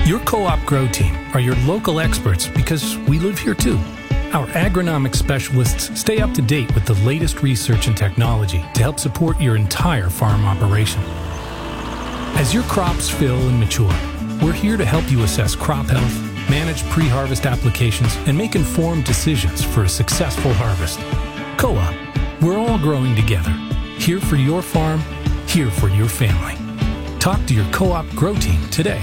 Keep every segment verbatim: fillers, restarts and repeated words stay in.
Your Co-op Grow team are your local experts because we live here too. Our agronomic specialists stay up to date with the latest research and technology to help support your entire farm operation. As your crops fill and mature, we're here to help you assess crop health, manage pre-harvest applications, and make informed decisions for a successful harvest. Co-op, we're all growing together. Here for your farm, here for your family. Talk to your Co-op Grow team today.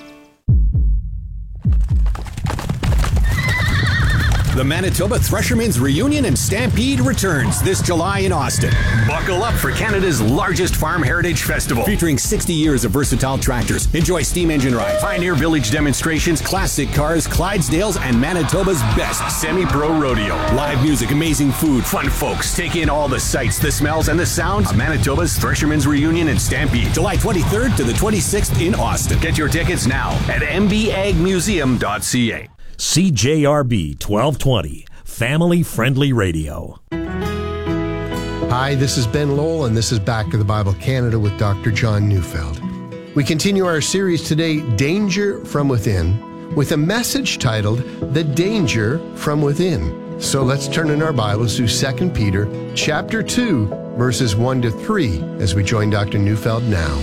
The Manitoba Threshermen's Reunion and Stampede returns this July in Austin. Buckle up for Canada's largest farm heritage festival, featuring sixty years of versatile tractors. Enjoy steam engine rides, Pioneer Village demonstrations, classic cars, Clydesdales, and Manitoba's best semi-pro rodeo. Live music, amazing food, fun folks. Take in all the sights, the smells, and the sounds of Manitoba's Threshermen's Reunion and Stampede, July twenty-third to the twenty-sixth in Austin. Get your tickets now at m b ag museum dot c a. C J R B twelve twenty, family-friendly radio. Hi, this is Ben Lowell, and this is Back to the Bible Canada with Doctor John Neufeld. We continue our series today, Danger from Within, with a message titled, The Danger from Within. So let's turn in our Bibles to Second Peter chapter two, verses one to three, as we join Doctor Neufeld now.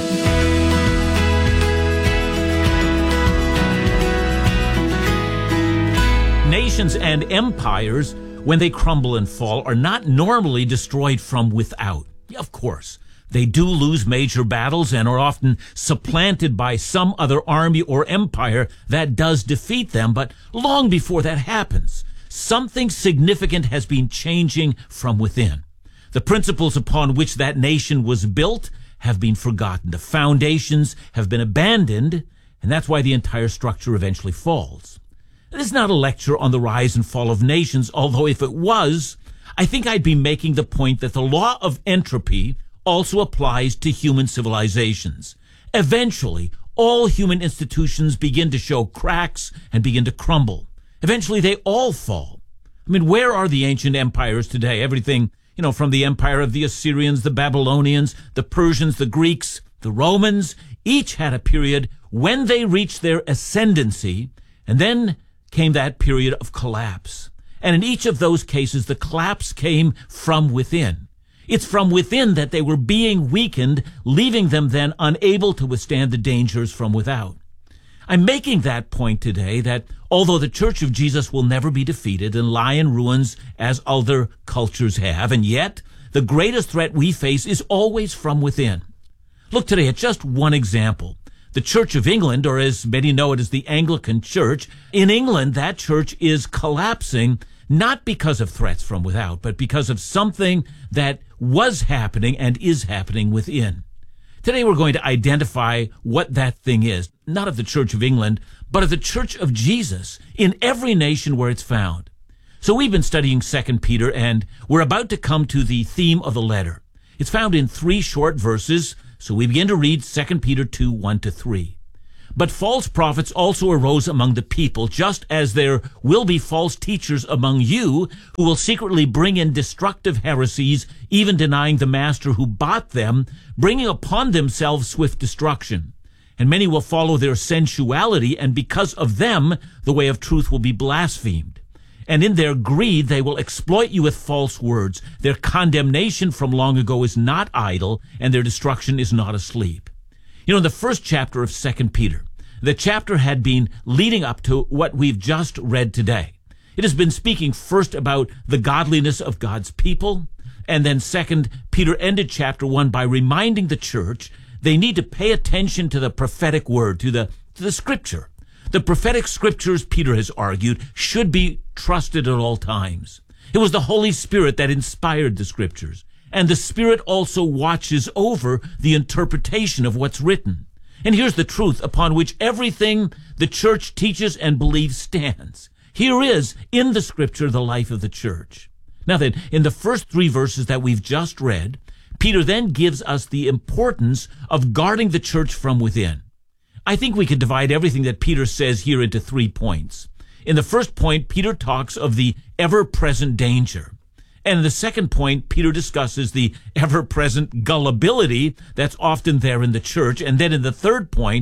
Nations and empires, when they crumble and fall, are not normally destroyed from without. Of course, they do lose major battles and are often supplanted by some other army or empire that does defeat them. But long before that happens, something significant has been changing from within. The principles upon which that nation was built have been forgotten. The foundations have been abandoned, and that's why the entire structure eventually falls. This is not a lecture on the rise and fall of nations, although if it was, I think I'd be making the point that the law of entropy also applies to human civilizations. Eventually, all human institutions begin to show cracks and begin to crumble. Eventually, they all fall. I mean, where are the ancient empires today? Everything, you know, from the empire of the Assyrians, the Babylonians, the Persians, the Greeks, the Romans, each had a period when they reached their ascendancy, and then came that period of collapse. And in each of those cases, the collapse came from within. It's from within that they were being weakened, leaving them then unable to withstand the dangers from without. I'm making that point today that although the Church of Jesus will never be defeated and lie in ruins as other cultures have, and yet the greatest threat we face is always from within. Look today at just one example. The Church of England, or as many know it as the Anglican Church, in England, that church is collapsing not because of threats from without, but because of something that was happening and is happening within. Today we're going to identify what that thing is, not of the Church of England, but of the Church of Jesus in every nation where it's found. So we've been studying Second Peter, and we're about to come to the theme of the letter. It's found in three short verses. So we begin to read Second Peter two, one to three. But false prophets also arose among the people, just as there will be false teachers among you who will secretly bring in destructive heresies, even denying the master who bought them, bringing upon themselves swift destruction. And many will follow their sensuality, and because of them, the way of truth will be blasphemed. And in their greed, they will exploit you with false words. Their condemnation from long ago is not idle, and their destruction is not asleep. You know, in the first chapter of Second Peter, the chapter had been leading up to what we've just read today. It has been speaking first about the godliness of God's people, and then second, Peter ended chapter one by reminding the church they need to pay attention to the prophetic word, to the, to the scripture. The prophetic scriptures, Peter has argued, should be trusted at all times. It was the Holy Spirit that inspired the scriptures, and the Spirit also watches over the interpretation of what's written. And here's the truth upon which everything the church teaches and believes stands. Here is, in the scripture, the life of the church. Now then, in the first three verses that we've just read, Peter then gives us the importance of guarding the church from within. I think we can divide everything that Peter says here into three points. In the first point, Peter talks of the ever-present danger. And in the second point, Peter discusses the ever-present gullibility that's often there in the church. And then in the third point,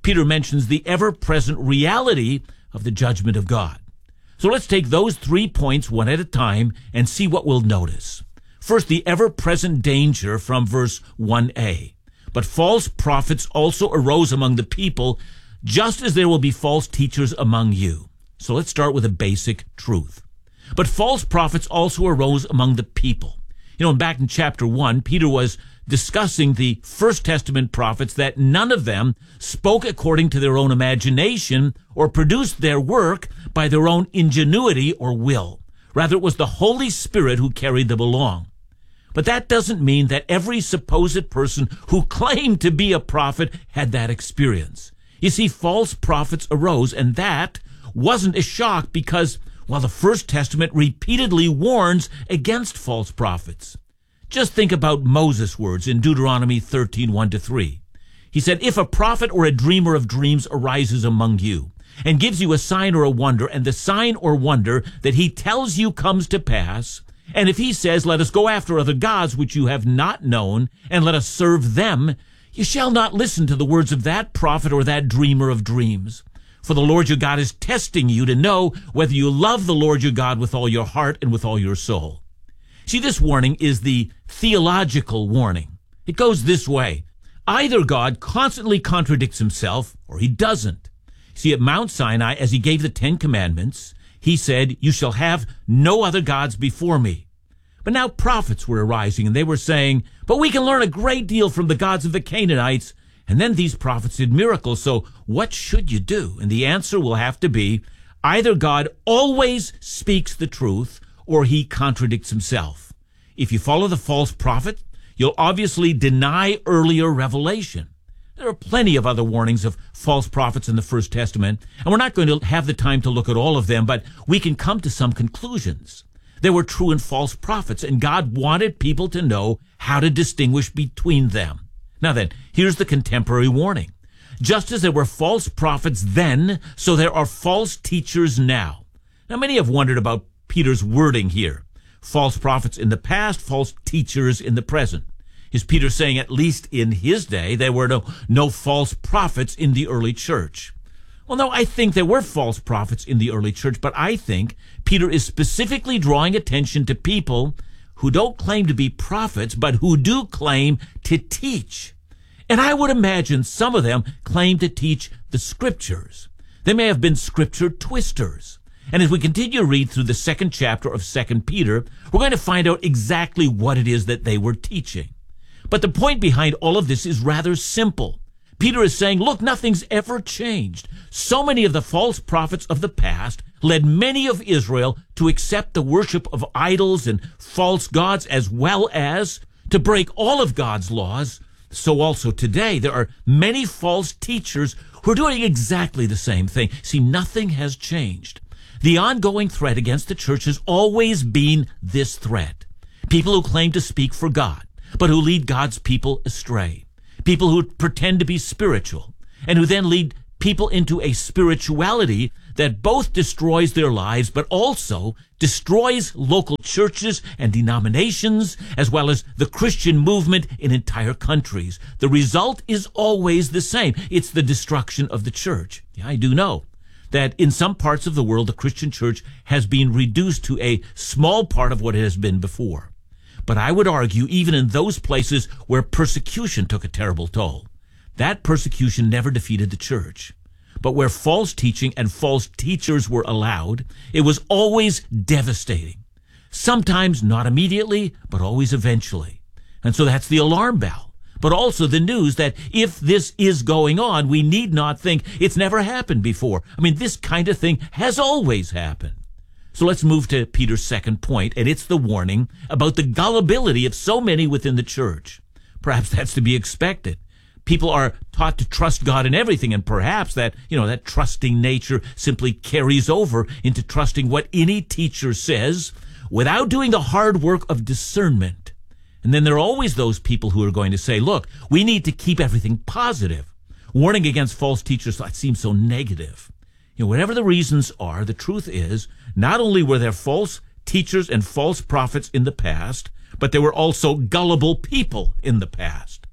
Peter mentions the ever-present reality of the judgment of God. So let's take those three points one at a time and see what we'll notice. First, the ever-present danger from verse one a. But false prophets also arose among the people, just as there will be false teachers among you. So let's start with a basic truth. But false prophets also arose among the people. You know, back in chapter one, Peter was discussing the First Testament prophets, that none of them spoke according to their own imagination or produced their work by their own ingenuity or will. Rather, it was the Holy Spirit who carried them along. But that doesn't mean that every supposed person who claimed to be a prophet had that experience. You see, false prophets arose, and that wasn't a shock because, well, the First Testament repeatedly warns against false prophets. Just think about Moses' words in Deuteronomy thirteen, one to three. He said, "If a prophet or a dreamer of dreams arises among you and gives you a sign or a wonder, and the sign or wonder that he tells you comes to pass, and if he says, 'Let us go after other gods which you have not known, and let us serve them,' you shall not listen to the words of that prophet or that dreamer of dreams. For the Lord your God is testing you to know whether you love the Lord your God with all your heart and with all your soul." See, this warning is the theological warning. It goes this way. Either God constantly contradicts himself, or he doesn't. See, at Mount Sinai, as he gave the Ten Commandments, he said, "You shall have no other gods before me." But now prophets were arising, and they were saying, "But we can learn a great deal from the gods of the Canaanites." And then these prophets did miracles, so what should you do? And the answer will have to be, either God always speaks the truth, or he contradicts himself. If you follow the false prophet, you'll obviously deny earlier revelation. There are plenty of other warnings of false prophets in the First Testament, and we're not going to have the time to look at all of them, but we can come to some conclusions. There were true and false prophets, and God wanted people to know how to distinguish between them. Now then, here's the contemporary warning. Just as there were false prophets then, so there are false teachers now. Now, many have wondered about Peter's wording here. False prophets in the past, false teachers in the present. Is Peter saying at least in his day there were no, no false prophets in the early church? Well, no, I think there were false prophets in the early church, but I think Peter is specifically drawing attention to people who don't claim to be prophets, but who do claim to teach. And I would imagine some of them claim to teach the scriptures. They may have been scripture twisters. And as we continue to read through the second chapter of Second Peter, we're going to find out exactly what it is that they were teaching. But the point behind all of this is rather simple. Peter is saying, look, nothing's ever changed. So many of the false prophets of the past led many of Israel to accept the worship of idols and false gods, as well as to break all of God's laws. So also today, there are many false teachers who are doing exactly the same thing. See, nothing has changed. The ongoing threat against the church has always been this threat. People who claim to speak for God, but who lead God's people astray. People who pretend to be spiritual, and who then lead people into a spirituality that both destroys their lives, but also destroys local churches and denominations, as well as the Christian movement in entire countries. The result is always the same. It's the destruction of the church. Yeah, I do know that in some parts of the world, the Christian church has been reduced to a small part of what it has been before. But I would argue, even in those places where persecution took a terrible toll, that persecution never defeated the church. But where false teaching and false teachers were allowed, it was always devastating. Sometimes not immediately, but always eventually. And so that's the alarm bell. But also the news that if this is going on, we need not think it's never happened before. I mean, this kind of thing has always happened. So let's move to Peter's second point, and it's the warning about the gullibility of so many within the church. Perhaps that's to be expected. People are taught to trust God in everything, and perhaps that, you know, that trusting nature simply carries over into trusting what any teacher says without doing the hard work of discernment. And then there are always those people who are going to say, look, we need to keep everything positive. Warning against false teachers, that seems so negative. You know, whatever the reasons are, the truth is, not only were there false teachers and false prophets in the past, but there were also gullible people in the past.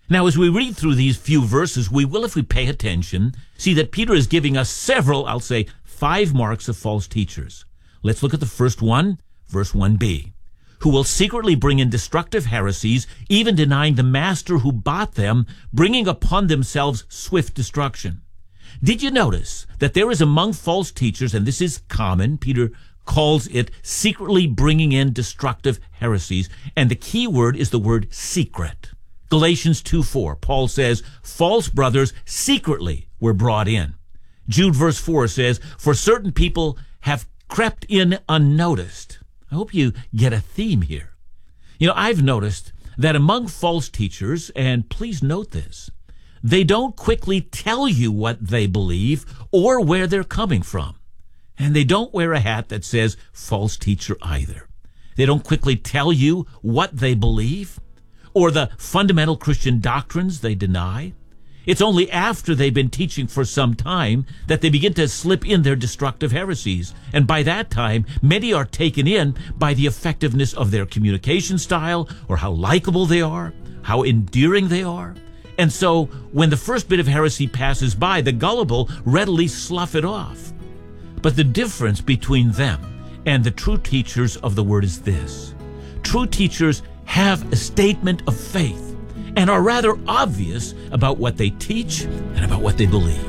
Now, as we read through these few verses, we will, if we pay attention, see that Peter is giving us several, I'll say, five marks of false teachers. Let's look at the first one, verse one b. Who will secretly bring in destructive heresies, even denying the master who bought them, bringing upon themselves swift destruction. Did you notice that there is among false teachers, and this is common, Peter calls it secretly bringing in destructive heresies, and the key word is the word secret. Galatians two four, Paul says, false brothers secretly were brought in. Jude verse four says, for certain people have crept in unnoticed. I hope you get a theme here. You know, I've noticed that among false teachers, and please note this, they don't quickly tell you what they believe or where they're coming from. And they don't wear a hat that says false teacher either. They don't quickly tell you what they believe or the fundamental Christian doctrines they deny. It's only after they've been teaching for some time that they begin to slip in their destructive heresies. And by that time, many are taken in by the effectiveness of their communication style or how likable they are, how endearing they are. And so when the first bit of heresy passes by, the gullible readily slough it off. But the difference between them and the true teachers of the word is this. True teachers have a statement of faith and are rather obvious about what they teach and about what they believe.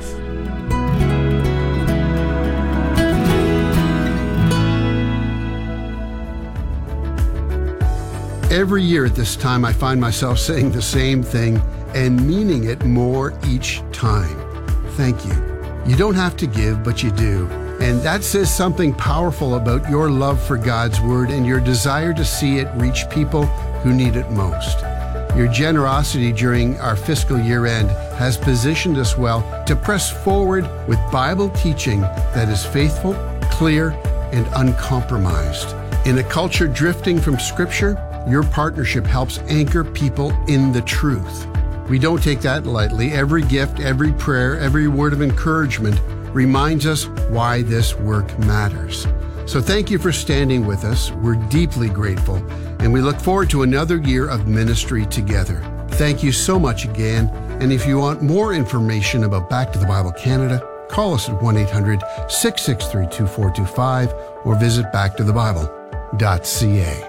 Every year at this time, I find myself saying the same thing and meaning it more each time. Thank you. You don't have to give, but you do. And that says something powerful about your love for God's Word and your desire to see it reach people who need it most. Your generosity during our fiscal year end has positioned us well to press forward with Bible teaching that is faithful, clear, and uncompromised. In a culture drifting from Scripture, your partnership helps anchor people in the truth. We don't take that lightly. Every gift, every prayer, every word of encouragement reminds us why this work matters. So thank you for standing with us. We're deeply grateful, and we look forward to another year of ministry together. Thank you so much again, and if you want more information about Back to the Bible Canada, call us at one eight hundred, six six three, two four two five or visit back to the bible dot c a.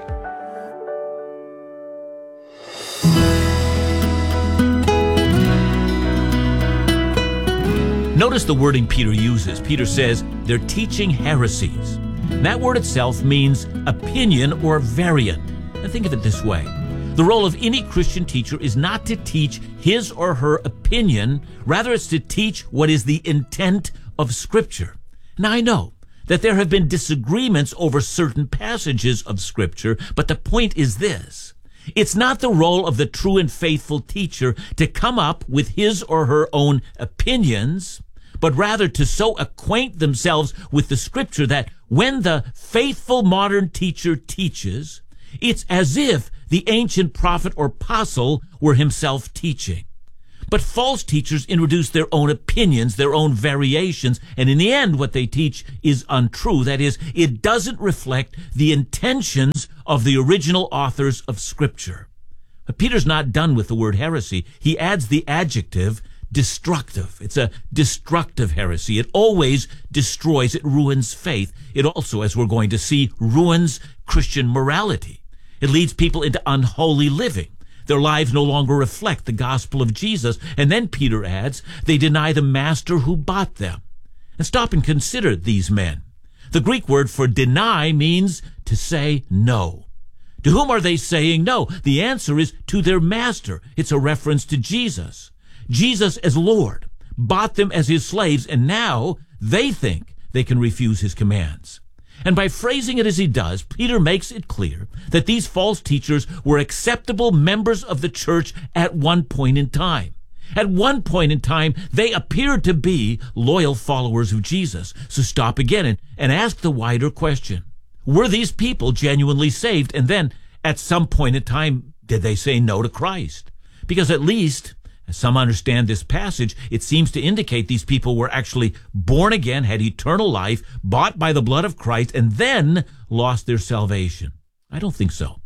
Notice the wording Peter uses. Peter says they're teaching heresies. That word itself means opinion or variant. Now think of it this way. The role of any Christian teacher is not to teach his or her opinion. Rather, it's to teach what is the intent of Scripture. Now, I know that there have been disagreements over certain passages of Scripture, but the point is this. It's not the role of the true and faithful teacher to come up with his or her own opinions, but rather to so acquaint themselves with the Scripture that when the faithful modern teacher teaches, it's as if the ancient prophet or apostle were himself teaching. But false teachers introduce their own opinions, their own variations, and in the end what they teach is untrue. That is, it doesn't reflect the intentions of the original authors of Scripture. But Peter's not done with the word heresy. He adds the adjective destructive. It's a destructive heresy. It always destroys. It ruins faith. It also, as we're going to see, ruins Christian morality. It leads people into unholy living. Their lives no longer reflect the gospel of Jesus. And then Peter adds, they deny the master who bought them. And stop and consider these men. The Greek word for deny means to say no. To whom are they saying no? The answer is to their master. It's a reference to Jesus. Jesus as Lord bought them as his slaves, and now they think they can refuse his commands. And by phrasing it as he does, Peter makes it clear that these false teachers were acceptable members of the church at one point in time. At one point in time, they appeared to be loyal followers of Jesus. So stop again and, and ask the wider question. Were these people genuinely saved? And then, at some point in time, did they say no to Christ? Because at least, as some understand this passage, it seems to indicate these people were actually born again, had eternal life, bought by the blood of Christ, and then lost their salvation. I don't think so.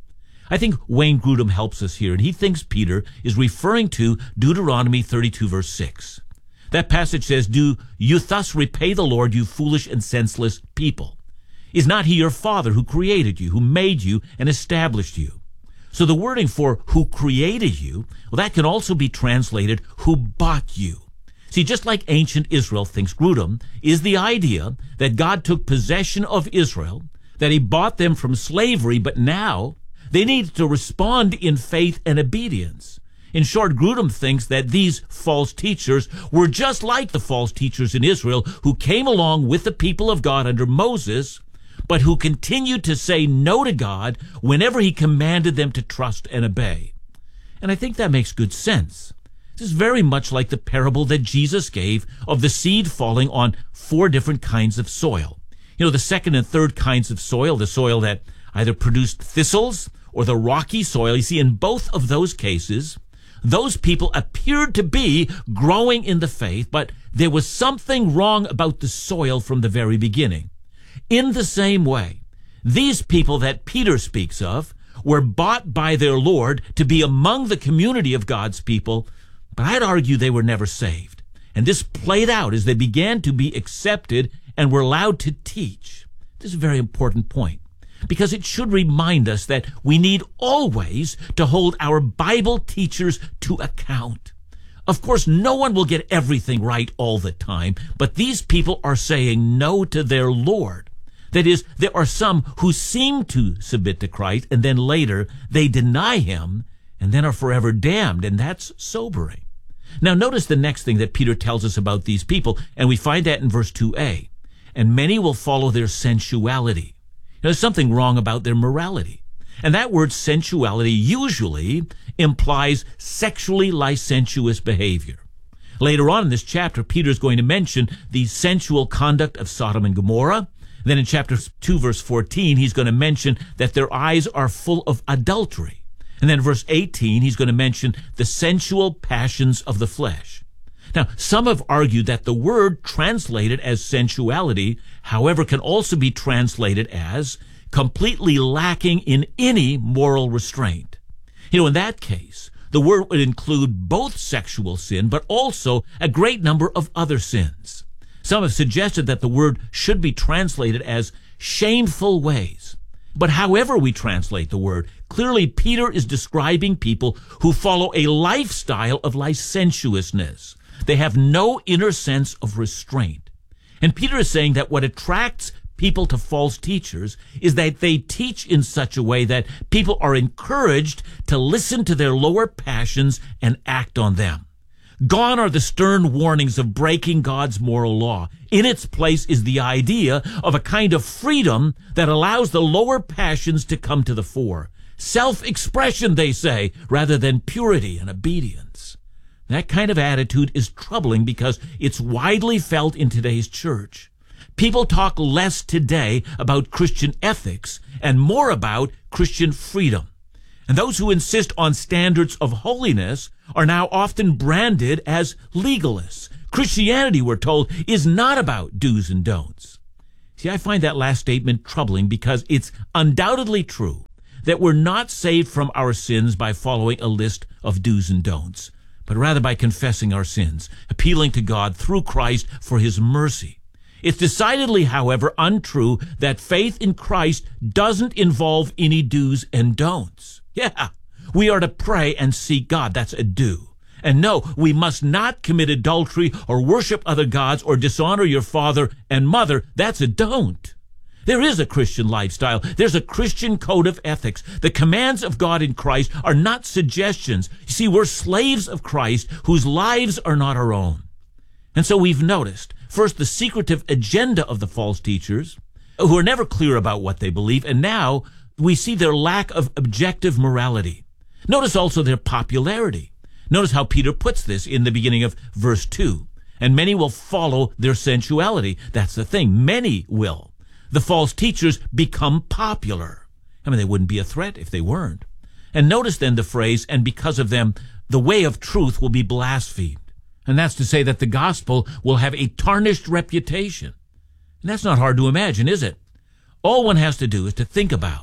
I think Wayne Grudem helps us here, and he thinks Peter is referring to Deuteronomy thirty-two, verse six. That passage says, "Do you thus repay the Lord, you foolish and senseless people? Is not he your father who created you, who made you and established you?" So the wording for "who created you," well, that can also be translated "who bought you." See, just like ancient Israel, thinks Grudem, is the idea that God took possession of Israel, that he bought them from slavery, but now they need to respond in faith and obedience. In short, Grudem thinks that these false teachers were just like the false teachers in Israel who came along with the people of God under Moses, but who continued to say no to God whenever he commanded them to trust and obey. And I think that makes good sense. This is very much like the parable that Jesus gave of the seed falling on four different kinds of soil. You know, the second and third kinds of soil, the soil that either produced thistles or the rocky soil. You see, in both of those cases, those people appeared to be growing in the faith, but there was something wrong about the soil from the very beginning. In the same way, these people that Peter speaks of were bought by their Lord to be among the community of God's people, but I'd argue they were never saved. And this played out as they began to be accepted and were allowed to teach. This is a very important point, because it should remind us that we need always to hold our Bible teachers to account. Of course, no one will get everything right all the time, but these people are saying no to their Lord. That is, there are some who seem to submit to Christ, and then later they deny him, and then are forever damned, and that's sobering. Now, notice the next thing that Peter tells us about these people, and we find that in verse two a. And many will follow their sensuality. There's something wrong about their morality. And that word sensuality usually implies sexually licentious behavior. Later on in this chapter, Peter's going to mention the sensual conduct of Sodom and Gomorrah. Then in chapter two, verse fourteen, he's going to mention that their eyes are full of adultery. And then verse eighteen, he's going to mention the sensual passions of the flesh. Now, some have argued that the word translated as sensuality, however, can also be translated as completely lacking in any moral restraint. You know, in that case, the word would include both sexual sin, but also a great number of other sins. Some have suggested that the word should be translated as shameful ways. But however we translate the word, clearly Peter is describing people who follow a lifestyle of licentiousness. They have no inner sense of restraint. And Peter is saying that what attracts people to false teachers is that they teach in such a way that people are encouraged to listen to their lower passions and act on them. Gone are the stern warnings of breaking God's moral law. In its place is the idea of a kind of freedom that allows the lower passions to come to the fore. Self-expression, they say, rather than purity and obedience. That kind of attitude is troubling because it's widely felt in today's church. People talk less today about Christian ethics and more about Christian freedom. And those who insist on standards of holiness are now often branded as legalists. Christianity, we're told, is not about do's and don'ts. See, I find that last statement troubling because it's undoubtedly true that we're not saved from our sins by following a list of do's and don'ts, but rather by confessing our sins, appealing to God through Christ for his mercy. It's decidedly, however, untrue that faith in Christ doesn't involve any do's and don'ts. Yeah, we are to pray and seek God. That's a do. And no, we must not commit adultery or worship other gods or dishonor your father and mother. That's a don't. There is a Christian lifestyle. There's a Christian code of ethics. The commands of God in Christ are not suggestions. You see, we're slaves of Christ whose lives are not our own. And so we've noticed, first, the secretive agenda of the false teachers, who are never clear about what they believe, and now we see their lack of objective morality. Notice also their popularity. Notice how Peter puts this in the beginning of verse two. And many will follow their sensuality. That's the thing. Many will. The false teachers become popular. I mean, they wouldn't be a threat if they weren't. And notice then the phrase, and because of them, the way of truth will be blasphemed. And that's to say that the gospel will have a tarnished reputation. And that's not hard to imagine, is it? All one has to do is to think about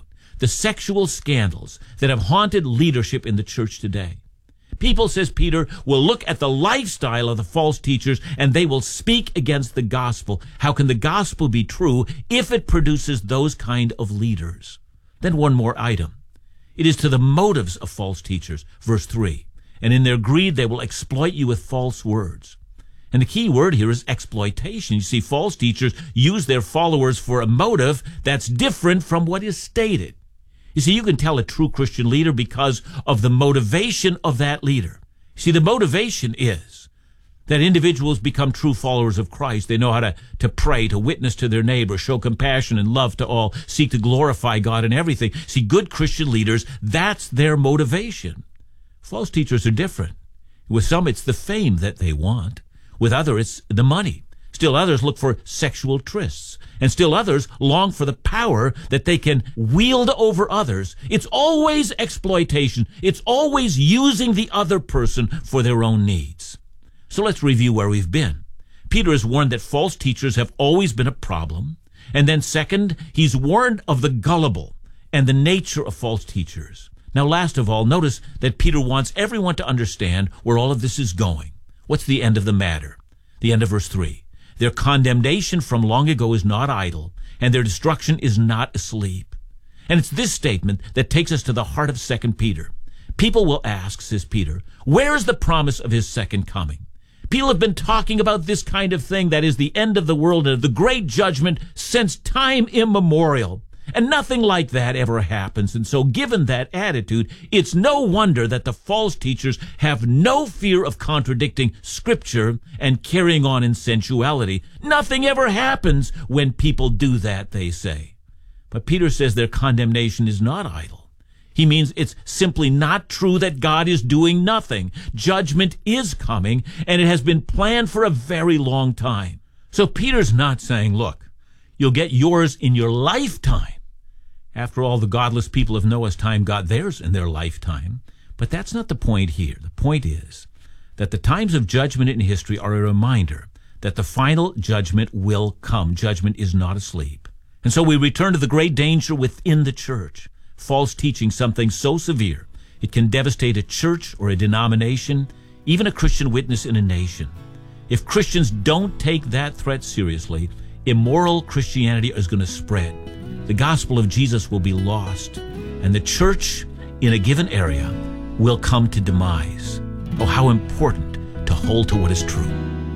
the sexual scandals that have haunted leadership in the church today. People, says Peter, will look at the lifestyle of the false teachers and they will speak against the gospel. How can the gospel be true if it produces those kind of leaders? Then one more item. It is to the motives of false teachers, verse three. And in their greed they will exploit you with false words. And the key word here is exploitation. You see, false teachers use their followers for a motive that's different from what is stated. You see, you can tell a true Christian leader because of the motivation of that leader. See, the motivation is that individuals become true followers of Christ. They know how to, to pray, to witness to their neighbor, show compassion and love to all, seek to glorify God in everything. See, good Christian leaders, that's their motivation. False teachers are different. With some, it's the fame that they want. With others, it's the money. Still others look for sexual trysts. And still others long for the power that they can wield over others. It's always exploitation. It's always using the other person for their own needs. So let's review where we've been. Peter has warned that false teachers have always been a problem. And then second, he's warned of the gullible and the nature of false teachers. Now, last of all, notice that Peter wants everyone to understand where all of this is going. What's the end of the matter? The end of verse three. Their condemnation from long ago is not idle, and their destruction is not asleep. And it's this statement that takes us to the heart of Second Peter. People will ask, says Peter, where is the promise of his second coming? People have been talking about this kind of thing, that is the end of the world and the great judgment, since time immemorial. And nothing like that ever happens. And so given that attitude, it's no wonder that the false teachers have no fear of contradicting Scripture and carrying on in sensuality. Nothing ever happens when people do that, they say. But Peter says their condemnation is not idle. He means it's simply not true that God is doing nothing. Judgment is coming, and it has been planned for a very long time. So Peter's not saying, look, you'll get yours in your lifetime. After all, the godless people of Noah's time got theirs in their lifetime. But that's not the point here. The point is that the times of judgment in history are a reminder that the final judgment will come. Judgment is not asleep. And so we return to the great danger within the church. False teaching, something so severe, it can devastate a church or a denomination, even a Christian witness in a nation. If Christians don't take that threat seriously, immoral Christianity is going to spread. The gospel of Jesus will be lost, and the church in a given area will come to demise. Oh, how important to hold to what is true.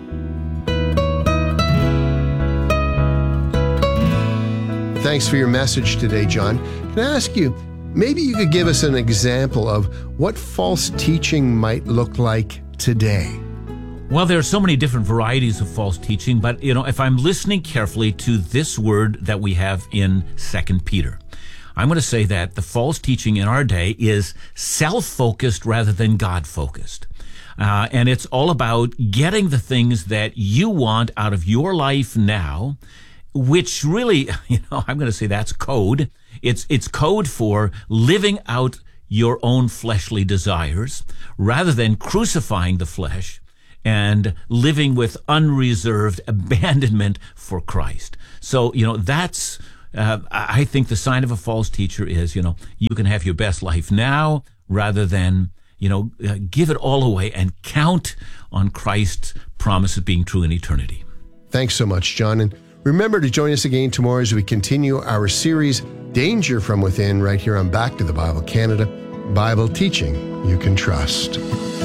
Thanks for your message today, John. Can I ask you, maybe you could give us an example of what false teaching might look like today? Well, there are so many different varieties of false teaching, but, you know, if I'm listening carefully to this word that we have in Second Peter, I'm going to say that the false teaching in our day is self-focused rather than God-focused. Uh, and it's all about getting the things that you want out of your life now, which really, you know, I'm going to say that's code. It's, it's code for living out your own fleshly desires rather than crucifying the flesh and living with unreserved abandonment for Christ. So, you know, that's, uh, I think the sign of a false teacher is, you know, you can have your best life now rather than, you know, uh, give it all away and count on Christ's promise of being true in eternity. Thanks so much, John. And remember to join us again tomorrow as we continue our series, Danger from Within, right here on Back to the Bible Canada, Bible teaching you can trust.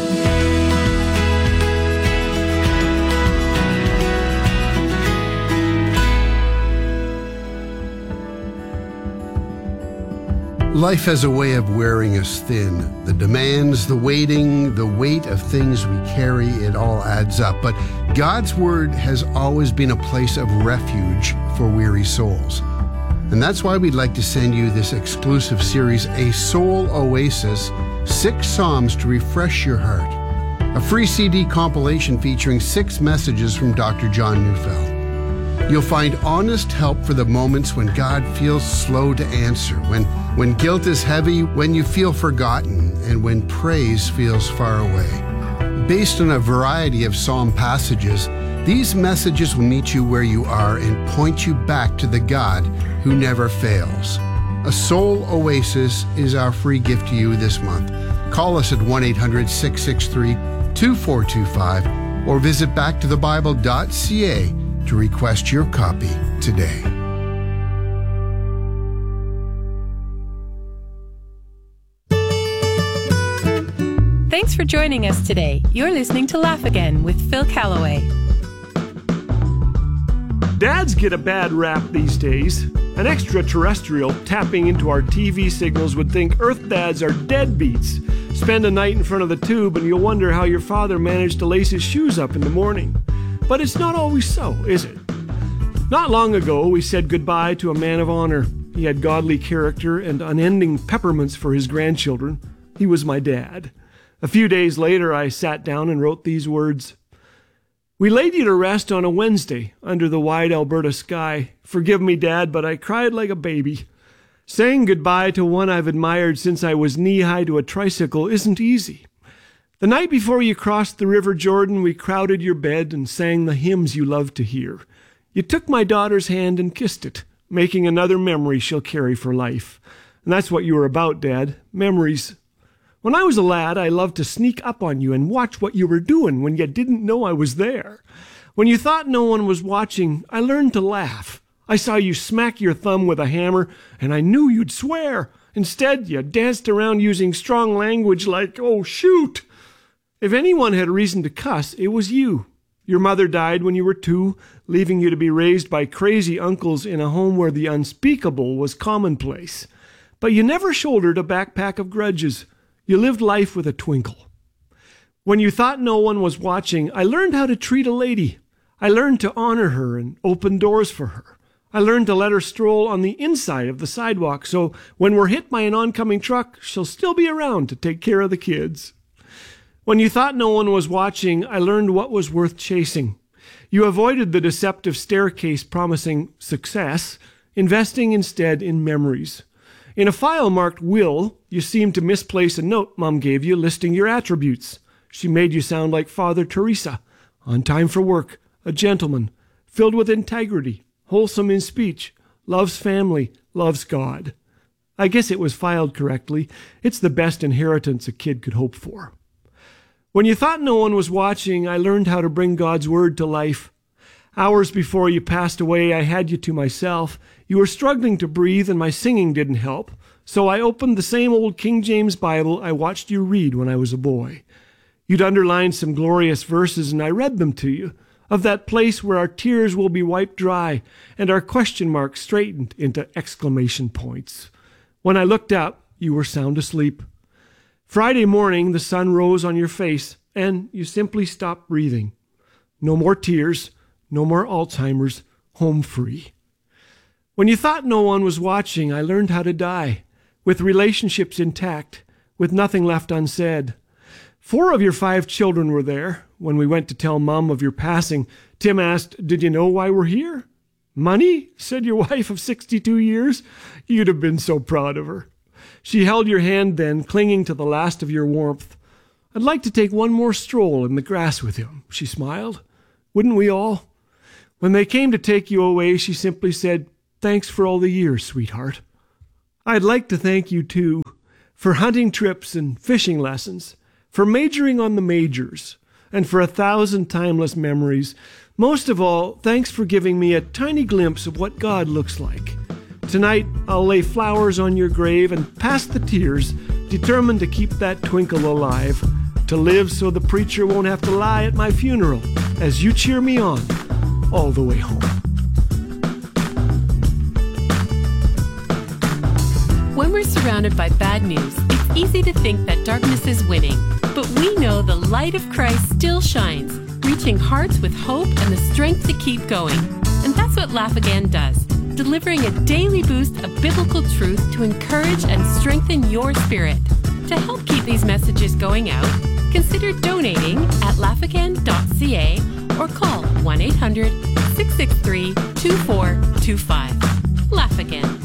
Life has a way of wearing us thin. The demands, the waiting, the weight of things we carry, it all adds up. But God's Word has always been a place of refuge for weary souls. And that's why we'd like to send you this exclusive series, A Soul Oasis, Six Psalms to Refresh Your Heart. A free C D compilation featuring six messages from Doctor John Neufeld. You'll find honest help for the moments when God feels slow to answer, when, when guilt is heavy, when you feel forgotten, and when praise feels far away. Based on a variety of psalm passages, these messages will meet you where you are and point you back to the God who never fails. A soul oasis is our free gift to you this month. Call us at one eight hundred six six three two four two five or visit back to the bible dot c a to request your copy today. Thanks for joining us today. You're listening to Laugh Again with Phil Callaway. Dads get a bad rap these days. An extraterrestrial tapping into our T V signals would think Earth dads are deadbeats. Spend a night in front of the tube and you'll wonder how your father managed to lace his shoes up in the morning. But it's not always so, is it? Not long ago, we said goodbye to a man of honor. He had godly character and unending peppermints for his grandchildren. He was my dad. A few days later, I sat down and wrote these words. We laid you to rest on a Wednesday under the wide Alberta sky. Forgive me, Dad, but I cried like a baby. Saying goodbye to one I've admired since I was knee-high to a tricycle isn't easy. The night before you crossed the River Jordan, we crowded your bed and sang the hymns you loved to hear. You took my daughter's hand and kissed it, making another memory she'll carry for life. And that's what you were about, Dad, memories. When I was a lad, I loved to sneak up on you and watch what you were doing when you didn't know I was there. When you thought no one was watching, I learned to laugh. I saw you smack your thumb with a hammer, and I knew you'd swear. Instead, you danced around using strong language like, oh, shoot. If anyone had reason to cuss, it was you. Your mother died when you were two, leaving you to be raised by crazy uncles in a home where the unspeakable was commonplace. But you never shouldered a backpack of grudges. You lived life with a twinkle. When you thought no one was watching, I learned how to treat a lady. I learned to honor her and open doors for her. I learned to let her stroll on the inside of the sidewalk, so when we're hit by an oncoming truck, she'll still be around to take care of the kids. When you thought no one was watching, I learned what was worth chasing. You avoided the deceptive staircase promising success, investing instead in memories. In a file marked will, you seemed to misplace a note Mom gave you listing your attributes. She made you sound like Father Teresa, on time for work, a gentleman, filled with integrity, wholesome in speech, loves family, loves God. I guess it was filed correctly. It's the best inheritance a kid could hope for. When you thought no one was watching, I learned how to bring God's word to life. Hours before you passed away, I had you to myself. You were struggling to breathe and my singing didn't help. So I opened the same old King James Bible I watched you read when I was a boy. You'd underlined some glorious verses and I read them to you, of that place where our tears will be wiped dry and our question marks straightened into exclamation points. When I looked up, you were sound asleep. Friday morning, the sun rose on your face and you simply stopped breathing. No more tears, no more Alzheimer's, home free. When you thought no one was watching, I learned how to die, with relationships intact, with nothing left unsaid. Four of your five children were there. When we went to tell Mom of your passing, Tim asked, "Did you know why we're here?" "Money?" said your wife of sixty-two years. You'd have been so proud of her. She held your hand then, clinging to the last of your warmth. "I'd like to take one more stroll in the grass with him," she smiled. "Wouldn't we all?" When they came to take you away, she simply said, "Thanks for all the years, sweetheart." I'd like to thank you, too, for hunting trips and fishing lessons, for majoring on the majors, and for a thousand timeless memories. Most of all, thanks for giving me a tiny glimpse of what God looks like. Tonight, I'll lay flowers on your grave and past the tears, determined to keep that twinkle alive, to live so the preacher won't have to lie at my funeral, as you cheer me on all the way home. When we're surrounded by bad news, it's easy to think that darkness is winning. But we know the light of Christ still shines, reaching hearts with hope and the strength to keep going. And that's what Laugh Again does, delivering a daily boost of biblical truth to encourage and strengthen your spirit. To help keep these messages going out, consider donating at laugh again dot c a or call one eight hundred six six three two four two five. Laugh Again.